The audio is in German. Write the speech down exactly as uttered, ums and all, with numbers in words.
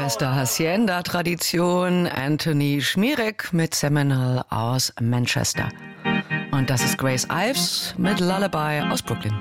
Aus der Hacienda-Tradition Anthony Schmierek mit Seminole aus Manchester. Und das ist Grace Ives mit Lullaby aus Brooklyn.